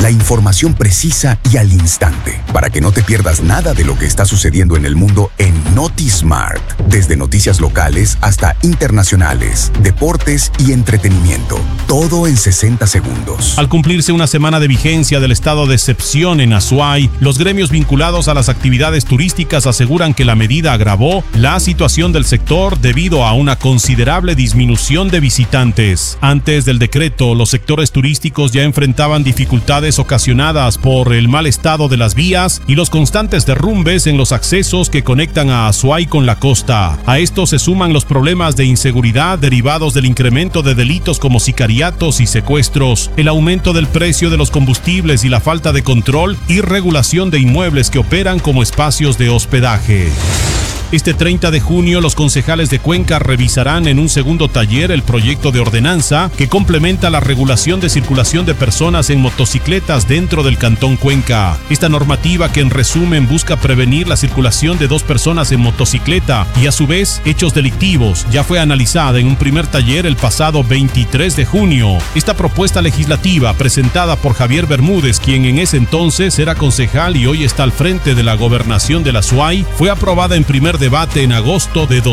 La información precisa y al instante, para que no te pierdas nada de lo que está sucediendo en el mundo en NotiSmart. Desde noticias locales hasta internacionales, deportes y entretenimiento. Todo en 60 segundos. Al cumplirse una semana de vigencia del estado de excepción en Azuay, los gremios vinculados a las actividades turísticas aseguran que la medida agravó la situación del sector debido a una considerable disminución de visitantes. Antes del decreto, los sectores turísticos ya enfrentaban dificultades ocasionadas por el mal estado de las vías y los constantes derrumbes en los accesos que conectan a Azuay con la costa. A esto se suman los problemas de inseguridad derivados del incremento de delitos como sicariatos y secuestros, el aumento del precio de los combustibles y la falta de control y regulación de inmuebles que operan como espacios de hospedaje. Este 30 de junio, los concejales de Cuenca revisarán en un segundo taller el proyecto de ordenanza que complementa la regulación de circulación de personas en motocicletas dentro del Cantón Cuenca. Esta normativa, que en resumen busca prevenir la circulación de dos personas en motocicleta y a su vez hechos delictivos, ya fue analizada en un primer taller el pasado 23 de junio. Esta propuesta legislativa, presentada por Javier Bermúdez, quien en ese entonces era concejal y hoy está al frente de la gobernación de la Azuay, fue aprobada en primer debate en agosto de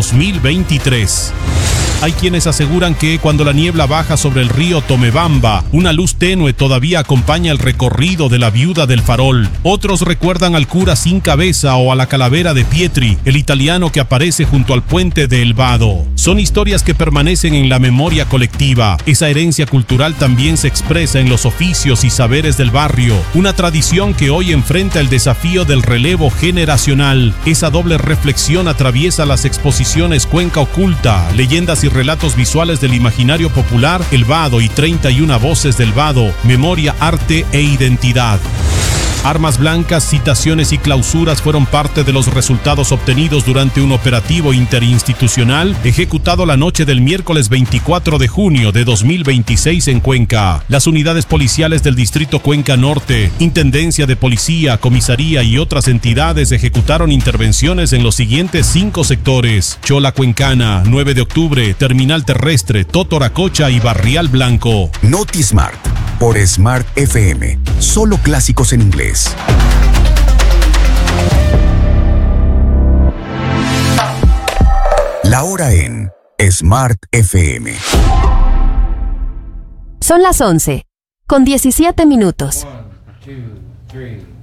2023. Hay quienes aseguran que cuando la niebla baja sobre el río Tomebamba, una luz tenue todavía acompaña el recorrido de la viuda del farol. Otros recuerdan al cura sin cabeza o a la calavera de Pietri, el italiano que aparece junto al puente de El Vado. Son historias que permanecen en la memoria colectiva. Esa herencia cultural también se expresa en los oficios y saberes del barrio, una tradición que hoy enfrenta el desafío del relevo generacional. Esa doble reflexión atraviesa las exposiciones Cuenca Oculta, leyendas y relatos visuales del imaginario popular, El Vado y 31 voces del Vado, memoria, arte e identidad. Armas blancas, citaciones y clausuras fueron parte de los resultados obtenidos durante un operativo interinstitucional ejecutado la noche del miércoles 24 de junio de 2026 en Cuenca. Las unidades policiales del Distrito Cuenca Norte, Intendencia de Policía, Comisaría y otras entidades ejecutaron intervenciones en los siguientes 5 sectores: Chola Cuencana, 9 de octubre, Terminal Terrestre, Totoracocha y Barrial Blanco. NotiSmart, por Smart FM. Solo clásicos en inglés. La hora en Smart FM. Son las 11, con 17 minutos. 1, 2, 3.